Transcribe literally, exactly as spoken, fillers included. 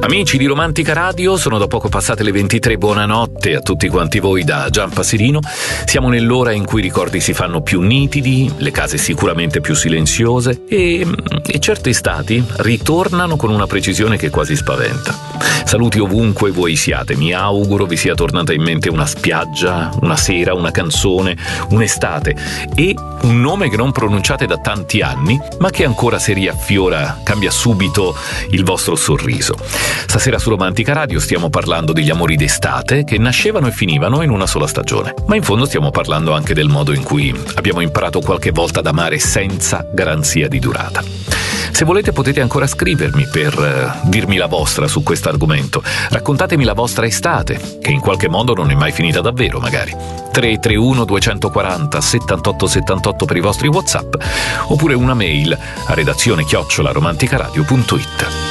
Amici di Romantica Radio, sono da poco passate le ventitré, buonanotte a tutti quanti voi da Gian Passirino. Siamo nell'ora in cui i ricordi si fanno più nitidi, le case sicuramente più silenziose e, e certe estati ritornano con una precisione che quasi spaventa. Saluti ovunque voi siate, mi auguro vi sia tornata in mente una spiaggia, una sera, una canzone, un'estate e un nome che non pronunciate da tanti anni, ma che ancora se riaffiora cambia subito il vostro sorriso. Stasera su Romantica Radio stiamo parlando degli amori d'estate che nascevano e finivano in una sola stagione, ma in fondo stiamo parlando anche del modo in cui abbiamo imparato qualche volta ad amare senza garanzia di durata. Se volete potete ancora scrivermi per uh, dirmi la vostra su questo argomento. Raccontatemi la vostra estate, che in qualche modo non è mai finita davvero, magari. tre tre uno due quattro zero settantotto settantotto per i vostri WhatsApp, oppure una mail a redazione chiocciola romanticaradio punto it.